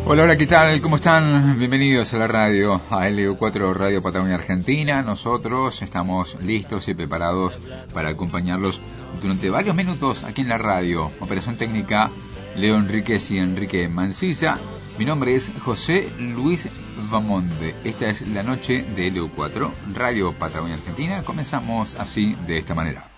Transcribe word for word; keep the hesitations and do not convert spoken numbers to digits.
Hola, hola, ¿qué tal? ¿Cómo están? Bienvenidos a la radio, a L U cuatro Radio Patagonia Argentina. Nosotros estamos listos y preparados para acompañarlos durante varios minutos aquí en la radio. Operación técnica, Leo Enríquez y Enrique Mancilla. Mi nombre es José Luis Bamonde. Esta es la noche de L U cuatro Radio Patagonia Argentina. Comenzamos así, de esta manera.